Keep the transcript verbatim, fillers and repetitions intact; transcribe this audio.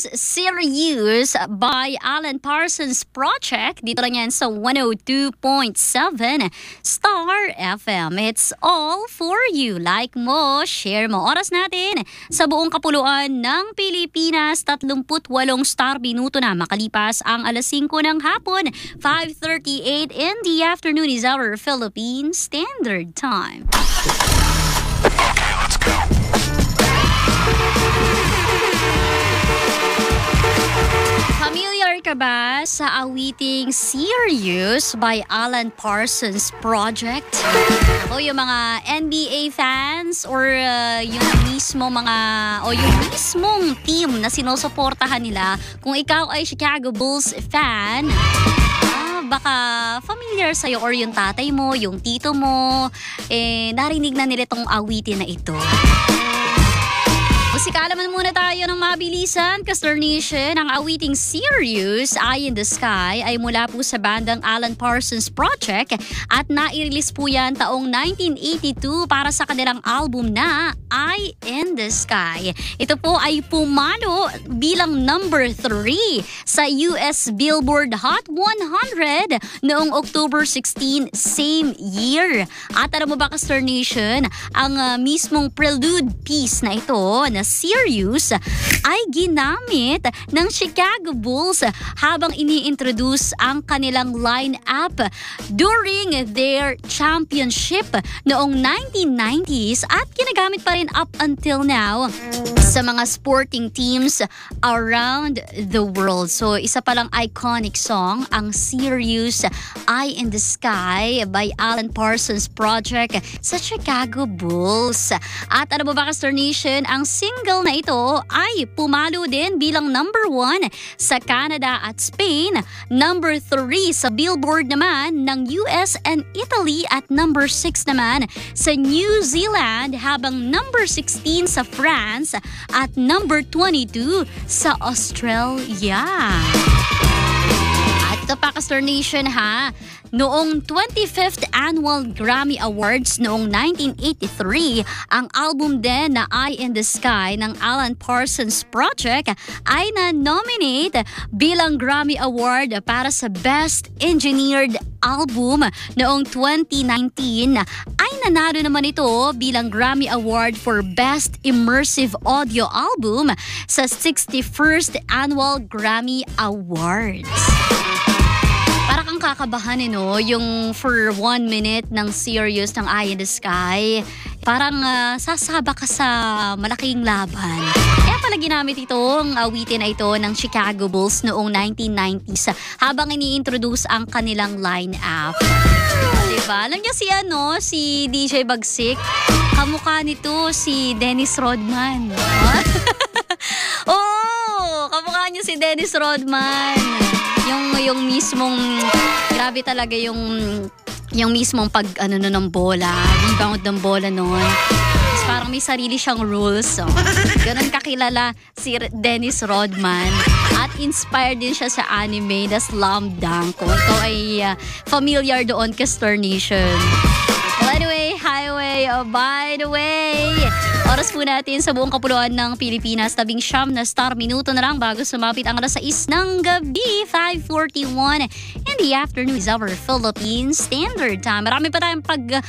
is Serious by Alan Parsons Project. Dito lang yan sa one oh two point seven Star F M. It's all for you. Like mo, share mo. Oras natin sa buong kapuluan ng Pilipinas, thirty-eight star minuto na makalipas ang alas singko ng hapon. five thirty-eight in the afternoon is our Philippine Standard Time. Okay, let's go. Familiar ka ba sa awiting Serious by Alan Parsons Project? O yung mga N B A fans or uh, yung mismo mga o yung mismong team na sinusuportahan nila, kung ikaw ay Chicago Bulls fan, ah, baka familiar sa'yo or yung tatay mo, yung tito mo, eh, narinig na nila itong awitin na ito. Musikala man muna tayo ng mabilisan, Castor Nation. Ang awiting Serious, Eye in the Sky ay mula po sa bandang Alan Parsons Project at nai-release po yan taong nineteen eighty-two para sa kanilang album na Eye in the Sky. Ito po ay pumalo bilang number three sa U S Billboard Hot one hundred noong October sixteenth, same year. At alam mo ba, Castor Nation, ang uh, mismong prelude piece na ito na Serious ay ginamit ng Chicago Bulls habang ini-introduce ang kanilang line-up during their championship noong nineteen nineties at ginagamit pa rin up until now sa mga sporting teams around the world. So, isa palang iconic song, ang Serious Eye in the Sky by Alan Parsons Project sa Chicago Bulls. At ano ba, Castor Nation, ang single na ito ay pumalo din bilang number one sa Canada at Spain, number three sa Billboard naman ng U S and Italy at number six naman sa New Zealand, habang number sixteen sa France at number twenty-two sa Australia. At ito pa, Castor Nation, ha, noong twenty-fifth Annual Grammy Awards noong nineteen eighty-three, ang album din na Eye in the Sky ng Alan Parsons Project ay na-nominate bilang Grammy Award para sa Best Engineered Album. Noong twenty nineteen ay nanalo naman ito bilang Grammy Award for Best Immersive Audio Album sa sixty-first Annual Grammy Awards. Para kang kakabahan, eh, no? Yung for one minute ng Serious ng Eye in the Sky, parang uh, sasaba ka sa malaking laban. Kaya pala ginamit itong awitin na ito ng Chicago Bulls noong nineteen nineties habang ini-introduce ang kanilang line-up. Diba? Alam niyo si ano, si D J Bagsik, kamukha nito si Dennis Rodman. Oh, kamukha niyo si Dennis Rodman. Yung yung mismong grabe talaga yung yung mismong pag ano no ng bola, rebound ng bola noon. Parang may sarili siyang rules. So, ganun kakilala si Dennis Rodman. At inspired din siya sa anime na Slam Dunk. Kung ikaw ay uh, familiar doon, Castor Nation. Well, anyway, highway, oh, by the way, oras po natin sa buong kapuluan ng Pilipinas, tabing siyam na star minuto na lang bago sumapit ang alas sais ng gabi. Five forty-one in the afternoon is our Philippine Standard Time. Marami pa tayong pag